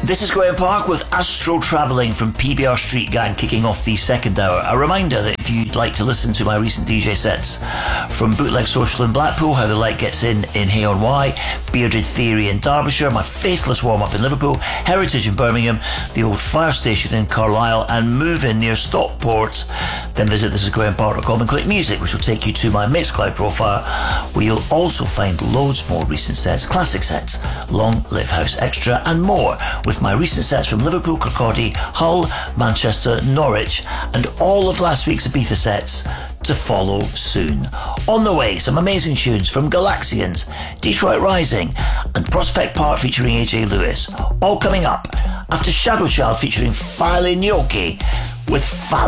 This is Graham Park with Astro Travelling from PBR Street Gang kicking off the second hour. A reminder that if you'd like to listen to my recent DJ sets from Bootleg Social in Blackpool, How the Light Gets In Hey on Why, Bearded Theory in Derbyshire, my Faithless Warm-Up in Liverpool, Heritage in Birmingham, the Old Fire Station in Carlisle and Move In near Stockport, then visit thisisgrahampark.com and click music, which will take you to my Mixcloud profile, where you'll also find loads more recent sets, classic sets, Long Live House Extra and more, with my recent sets from Liverpool, Kirkcaldy, Hull, Manchester, Norwich and all of last week's Ibiza sets to follow soon. On the way, some amazing tunes from Galaxians, Detroit Rising and Prospect Park featuring AJ Lewis, all coming up after Shadow Child featuring Fale Gnocchi with Fale